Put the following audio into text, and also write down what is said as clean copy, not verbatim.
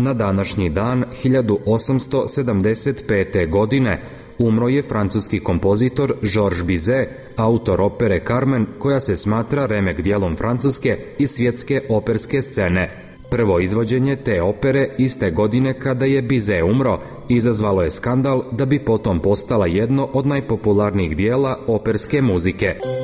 Na današnji dan 1875. godine umro je francuski kompozitor Georges Bizet, autor opere Carmen, koja se smatra remek dijelom francuske i svjetske operske scene. Prvo izvođenje te opere iste godine kada je Bizet umro izazvalo je skandal da bi potom postala jedno od najpopularnijih dijela operske muzike.